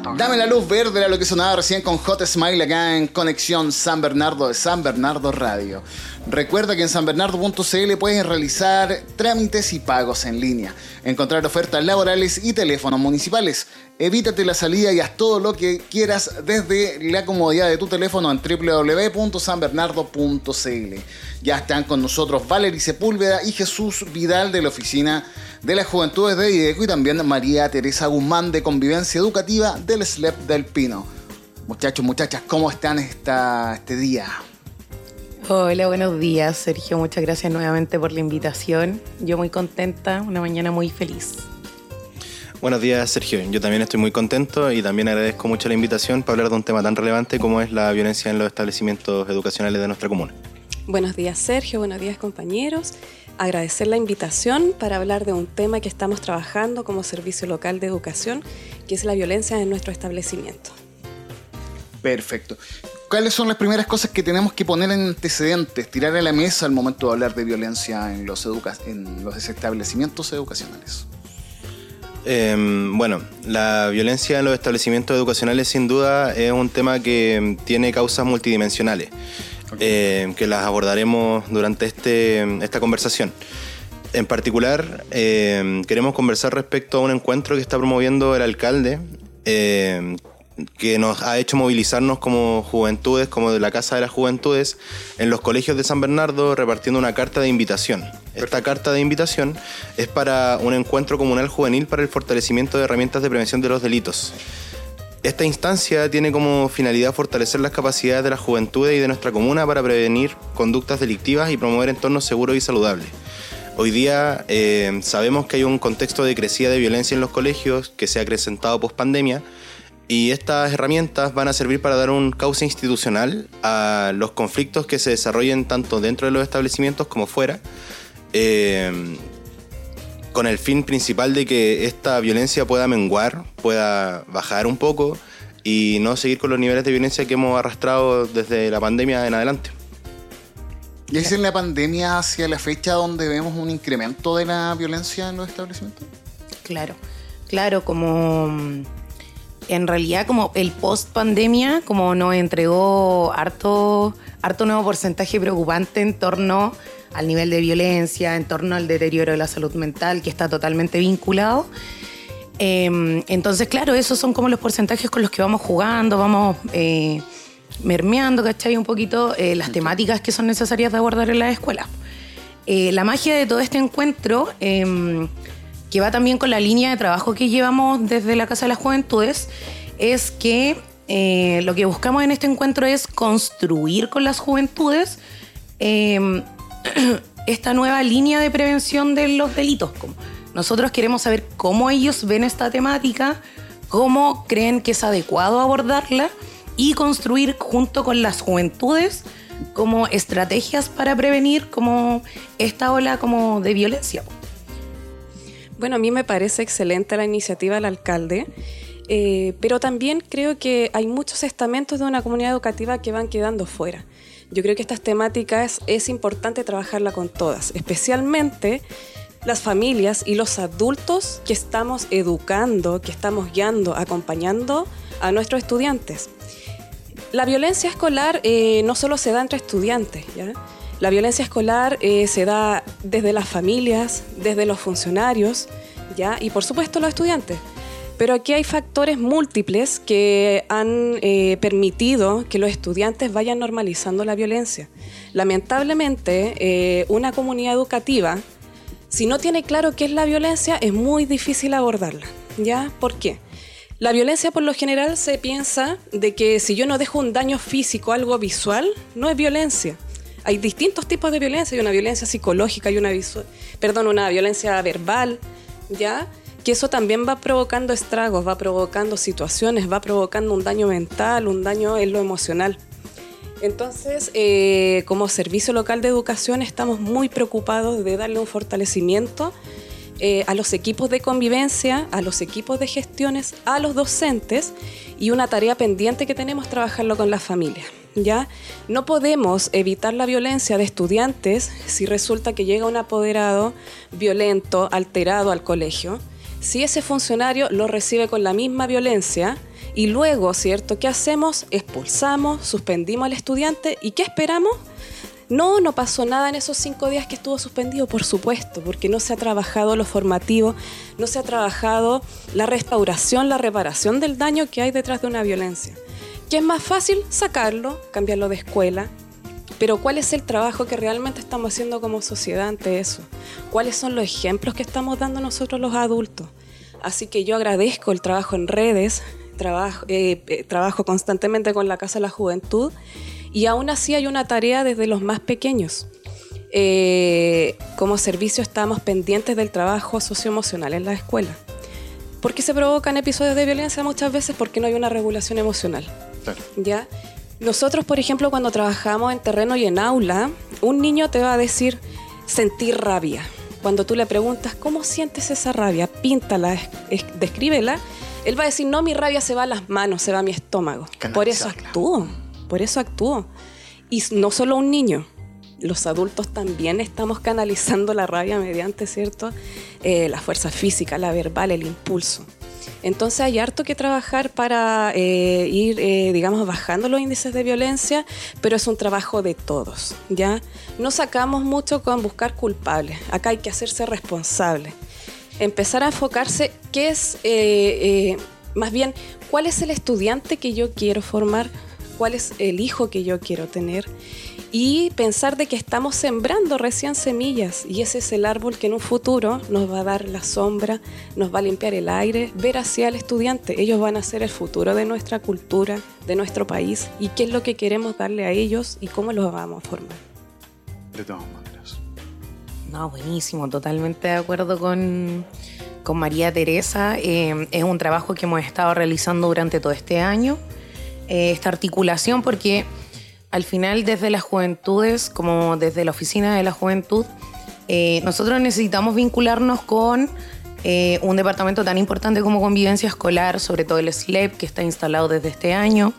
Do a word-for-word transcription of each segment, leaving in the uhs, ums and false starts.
Dame la luz verde era lo que sonaba recién con Hot Smile acá en Conexión San Bernardo de San Bernardo Radio. Recuerda que en san bernardo punto c l puedes realizar trámites y pagos en línea, encontrar ofertas laborales y teléfonos municipales. Evítate la salida y haz todo lo que quieras desde la comodidad de tu teléfono en doble u doble u doble u punto san bernardo punto c l. Ya están con nosotros Valery Sepúlveda y Jesús Vidal de la Oficina de las Juventudes de Videco y también María Teresa Guzmán de Convivencia Educativa del S L E P del Pino. Muchachos, muchachas, ¿cómo están esta, este día? Hola, buenos días, Sergio. Muchas gracias nuevamente por la invitación. Yo muy contenta, una mañana muy feliz. Buenos días, Sergio. Yo también estoy muy contento y también agradezco mucho la invitación para hablar de un tema tan relevante como es la violencia en los establecimientos educacionales de nuestra comuna. Buenos días, Sergio. Buenos días, compañeros. Agradecer la invitación para hablar de un tema que estamos trabajando como Servicio Local de Educación, que es la violencia en nuestro establecimiento. Perfecto. ¿Cuáles son las primeras cosas que tenemos que poner en antecedentes, tirar a la mesa al momento de hablar de violencia en los, educa- en los establecimientos educacionales? Eh, bueno, la violencia en los establecimientos educacionales sin duda es un tema que tiene causas multidimensionales, okay. eh, que las abordaremos durante este, esta conversación. En particular, eh, queremos conversar respecto a un encuentro que está promoviendo el alcalde, eh, que nos ha hecho movilizarnos como juventudes, como de la Casa de las Juventudes, en los colegios de San Bernardo, repartiendo una carta de invitación. Esta carta de invitación es para un encuentro comunal juvenil para el fortalecimiento de herramientas de prevención de los delitos. Esta instancia tiene como finalidad fortalecer las capacidades de las juventudes y de nuestra comuna para prevenir conductas delictivas y promover entornos seguros y saludables. Hoy día eh, sabemos que hay un contexto de crecida de violencia en los colegios que se ha acrecentado post pandemia. Y estas herramientas van a servir para dar un cauce institucional a los conflictos que se desarrollen tanto dentro de los establecimientos como fuera, eh, con el fin principal de que esta violencia pueda menguar, pueda bajar un poco y no seguir con los niveles de violencia que hemos arrastrado desde la pandemia en adelante. ¿Y es en la pandemia hacia la fecha donde vemos un incremento de la violencia en los establecimientos? Claro, claro, como... En realidad, como el post-pandemia, como nos entregó harto, harto nuevo porcentaje preocupante en torno al nivel de violencia, en torno al deterioro de la salud mental, que está totalmente vinculado. Eh, entonces, claro, esos son como los porcentajes con los que vamos jugando, vamos eh, mermeando, ¿cachai? Un poquito eh, las temáticas que son necesarias de abordar en las escuelas. Eh, la magia de todo este encuentro... Eh, que va también con la línea de trabajo que llevamos desde la Casa de las Juventudes, es que eh, lo que buscamos en este encuentro es construir con las juventudes eh, esta nueva línea de prevención de los delitos. Nosotros queremos saber cómo ellos ven esta temática, cómo creen que es adecuado abordarla y construir junto con las juventudes como estrategias para prevenir como esta ola como de violencia. Bueno, a mí me parece excelente la iniciativa del alcalde, eh, pero también creo que hay muchos estamentos de una comunidad educativa que van quedando fuera. Yo creo que estas temáticas es importante trabajarla con todas, especialmente las familias y los adultos que estamos educando, que estamos guiando, acompañando a nuestros estudiantes. La violencia escolar eh, no solo se da entre estudiantes, ¿ya? La violencia escolar eh, se da desde las familias, desde los funcionarios, ¿ya? Y por supuesto los estudiantes. Pero aquí hay factores múltiples que han eh, permitido que los estudiantes vayan normalizando la violencia. Lamentablemente, eh, una comunidad educativa, si no tiene claro qué es la violencia, es muy difícil abordarla, ¿ya? ¿Por qué? La violencia por lo general se piensa de que si yo no dejo un daño físico, algo visual, no es violencia. Hay distintos tipos de violencia, hay una violencia psicológica, hay una, visu- perdón, una violencia verbal, ¿ya? Que eso también va provocando estragos, va provocando situaciones, va provocando un daño mental, un daño en lo emocional. Entonces, eh, como Servicio Local de Educación estamos muy preocupados de darle un fortalecimiento eh, a los equipos de convivencia, a los equipos de gestiones, a los docentes y una tarea pendiente que tenemos, trabajarlo con las familias. ¿Ya? No podemos evitar la violencia de estudiantes si resulta que llega un apoderado violento, alterado al colegio. Si ese funcionario lo recibe con la misma violencia y luego, ¿cierto? ¿Qué hacemos? Expulsamos, suspendimos al estudiante y ¿qué esperamos? No, no pasó nada en esos cinco días que estuvo suspendido, por supuesto, porque no se ha trabajado lo formativo, no se ha trabajado la restauración, la reparación del daño que hay detrás de una violencia. ¿Qué es más fácil? Sacarlo, cambiarlo de escuela. Pero ¿cuál es el trabajo que realmente estamos haciendo como sociedad ante eso? ¿Cuáles son los ejemplos que estamos dando nosotros los adultos? Así que yo agradezco el trabajo en redes, trabajo, eh, eh, trabajo constantemente con la Casa de la Juventud, y aún así hay una tarea desde los más pequeños. Eh, como servicio estamos pendientes del trabajo socioemocional en la escuela. ¿Por qué se provocan episodios de violencia muchas veces? Porque no hay una regulación emocional. Claro. ¿Ya? Nosotros, por ejemplo, cuando trabajamos en terreno y en aula, un niño te va a decir sentir rabia. Cuando tú le preguntas, ¿cómo sientes esa rabia? Píntala, es, es, descríbela. Él va a decir, no, mi rabia se va a las manos, se va a mi estómago. Por eso actúo. Por eso actúo. Y no solo un niño, los adultos también estamos canalizando la rabia mediante, ¿cierto? Eh, la fuerza física, la verbal, el impulso. Entonces hay harto que trabajar para eh, ir, eh, digamos, bajando los índices de violencia, pero es un trabajo de todos, ¿ya? No sacamos mucho con buscar culpables. Acá hay que hacerse responsable. Empezar a enfocarse qué es, eh, eh, más bien, cuál es el estudiante que yo quiero formar, cuál es el hijo que yo quiero tener y pensar de que estamos sembrando recién semillas y ese es el árbol que en un futuro nos va a dar la sombra, nos va a limpiar el aire, ver hacia el estudiante. Ellos van a ser el futuro de nuestra cultura, de nuestro país y qué es lo que queremos darle a ellos y cómo los vamos a formar. De todas maneras. No, buenísimo, totalmente de acuerdo con, con María Teresa. Eh, es un trabajo que hemos estado realizando durante todo este año. Esta articulación, porque al final desde las juventudes, como desde la Oficina de la Juventud, eh, nosotros necesitamos vincularnos con eh, un departamento tan importante como Convivencia Escolar, sobre todo el S L E P, que está instalado desde este año.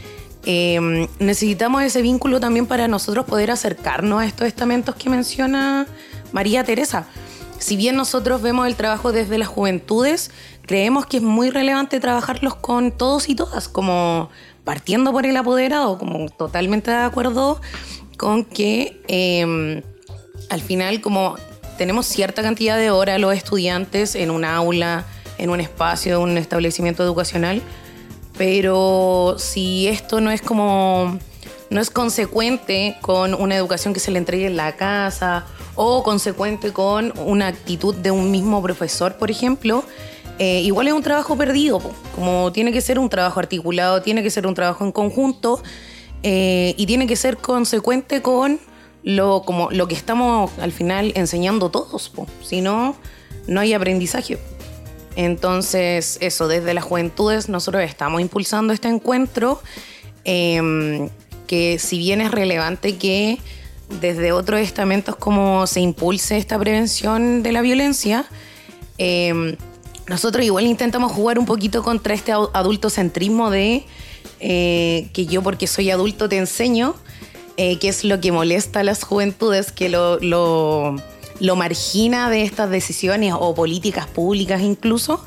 Eh, necesitamos ese vínculo también para nosotros poder acercarnos a estos estamentos que menciona María Teresa. Si bien nosotros vemos el trabajo desde las juventudes, creemos que es muy relevante trabajarlos con todos y todas, como partiendo por el apoderado, como totalmente de acuerdo con que eh, al final como tenemos cierta cantidad de horas los estudiantes en un aula, en un espacio, en un establecimiento educacional, pero si esto no es como no es consecuente con una educación que se le entregue en la casa o consecuente con una actitud de un mismo profesor, por ejemplo, Eh, igual es un trabajo perdido, po. Como tiene que ser un trabajo articulado, tiene que ser un trabajo en conjunto eh, y tiene que ser consecuente con lo, como lo que estamos al final enseñando todos, po. Si no, no hay aprendizaje. Entonces, eso, desde las juventudes nosotros estamos impulsando este encuentro eh, que si bien es relevante que desde otros estamentos como se impulse esta prevención de la violencia, eh, nosotros igual intentamos jugar un poquito contra este adultocentrismo de eh, que yo porque soy adulto te enseño, eh, que es lo que molesta a las juventudes, que lo, lo, lo margina de estas decisiones o políticas públicas incluso.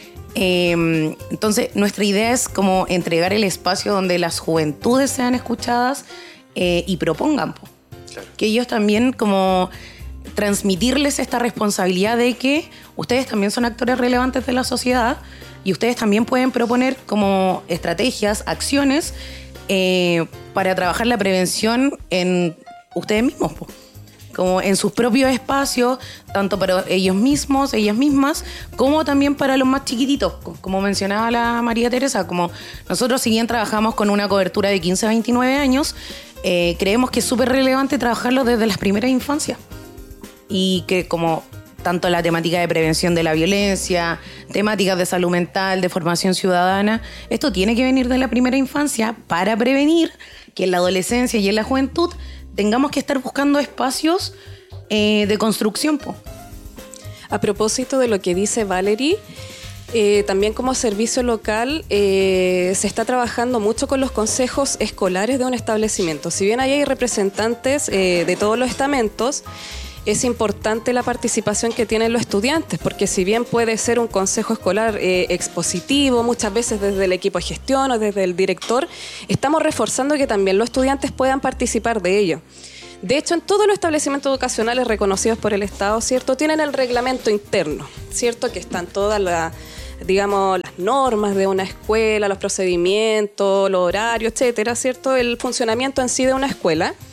Eh, entonces nuestra idea es como entregar el espacio donde las juventudes sean escuchadas eh, y propongan, po. Claro. Que ellos también como transmitirles esta responsabilidad de que ustedes también son actores relevantes de la sociedad y ustedes también pueden proponer como estrategias, acciones eh, para trabajar la prevención en ustedes mismos, po. Como en sus propios espacios, tanto para ellos mismos, ellas mismas, como también para los más chiquititos, como mencionaba la María Teresa. Como nosotros, si bien trabajamos con una cobertura de quince a veintinueve años, eh, creemos que es súper relevante trabajarlo desde las primeras infancias. Y que como tanto la temática de prevención de la violencia, temáticas de salud mental, de formación ciudadana, esto tiene que venir de la primera infancia para prevenir que en la adolescencia y en la juventud tengamos que estar buscando espacios eh, de construcción, po. A propósito de lo que dice Valerie, eh, también como servicio local eh, se está trabajando mucho con los consejos escolares de un establecimiento. Si bien ahí hay representantes eh, de todos los estamentos, es importante la participación que tienen los estudiantes, porque si bien puede ser un consejo escolar eh, expositivo, muchas veces desde el equipo de gestión o desde el director, estamos reforzando que también los estudiantes puedan participar de ello. De hecho, en todos los establecimientos educacionales reconocidos por el Estado, ¿cierto?, tienen el reglamento interno, ¿cierto?, que están todas las, digamos, las normas de una escuela, los procedimientos, los horarios, etcétera, ¿cierto?, el funcionamiento en sí de una escuela.